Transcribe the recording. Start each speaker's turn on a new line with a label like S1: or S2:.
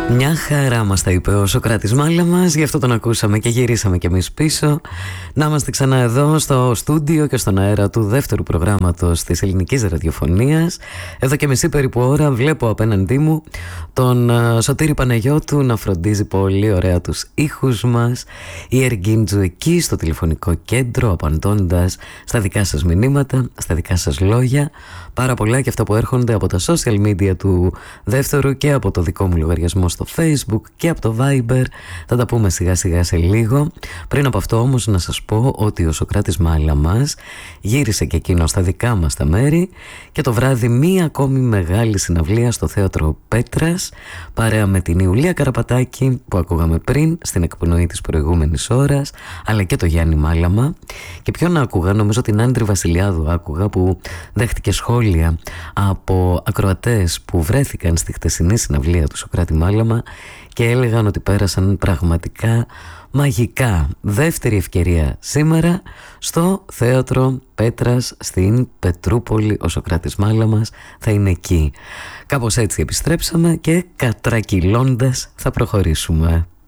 S1: Μια χαρά μας τα είπε ο Σωκράτης Μάλαμας, γι' αυτό τον ακούσαμε και γυρίσαμε κι εμείς πίσω. Να είμαστε ξανά εδώ στο στούντιο και στον αέρα του δεύτερου προγράμματος της ελληνικής ραδιοφωνίας. Εδώ και μισή περίπου ώρα βλέπω απέναντί μου τον Σωτήρη Παναγιώτου να φροντίζει πολύ ωραία τους ήχους μας, η Εργίντζου εκεί στο τηλεφωνικό κέντρο, απαντώντας στα δικά σας μηνύματα, στα δικά σας λόγια. Πάρα πολλά και αυτά που έρχονται από τα social media του δεύτερου και από το δικό μου λογαριασμό στο Facebook και από το Viber. Θα τα πούμε σιγά σιγά σε λίγο. Πριν από αυτό όμως να σας πω ότι ο Σωκράτης Μάλαμας γύρισε και εκείνο στα δικά μας τα μέρη και το βράδυ μία ακόμη μεγάλη συναυλία στο Θέατρο Πέτρας, παρέα με την Ιουλία Καραπατάκη που ακούγαμε πριν στην εκπνοή της προηγούμενης ώρας, αλλά και το Γιάννη Μάλαμα. Και ποιον άκουγα? Νομίζω την Άντρη Βασιλιάδου άκουγα, που δέχτηκε σχόλια από ακροατές που βρέθηκαν στη χτεσινή συναυλία του Σωκράτη Μάλαμα και έλεγαν ότι πέρασαν πραγματικά μαγικά. Δεύτερη ευκαιρία σήμερα στο Θέατρο Πέτρας στην Πετρούπολη. Ο Σωκράτης Μάλαμας θα είναι εκεί. Κάπως έτσι επιστρέψαμε και κατρακυλώντας θα προχωρήσουμε.